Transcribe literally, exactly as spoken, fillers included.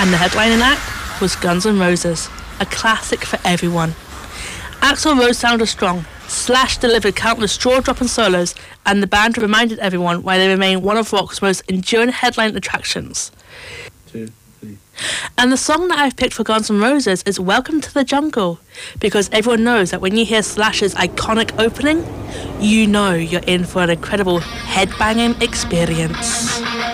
and the headlining act was Guns N' Roses, a classic for everyone. Axl Rose sounded strong, Slash delivered countless jaw-dropping solos, and the band reminded everyone why they remain one of rock's most enduring headline attractions. Two, three. And the song that I've picked for Guns N' Roses is Welcome to the Jungle, because everyone knows that when you hear Slash's iconic opening, you know you're in for an incredible headbanging experience.